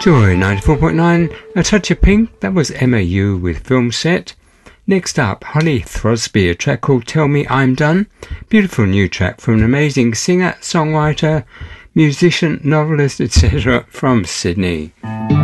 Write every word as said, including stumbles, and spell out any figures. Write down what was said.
Joy ninety-four point nine, A Touch of Pink, that was M A U with Film Set. Next up, Holly Throsby, a track called Tell Me I'm Done. Beautiful new track from an amazing singer, songwriter, musician, novelist, et cetera from Sydney.